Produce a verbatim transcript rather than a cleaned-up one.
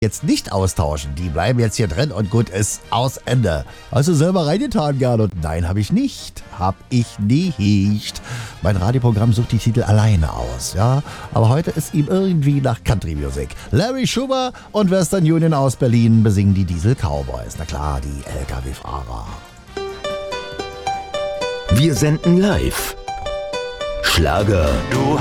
jetzt nicht austauschen. Die bleiben jetzt hier drin und gut ist, aus Ende. Hast du selber reingetan, Gernot? Nein, habe ich nicht. Hab ich nicht. Mein Radioprogramm sucht die Titel alleine aus, ja. Aber heute ist ihm irgendwie nach Country Music. Larry Schuber und Western Union aus Berlin besingen die Diesel Cowboys. Na klar, die L K W-Fahrer. Wir senden live. Schlager. Du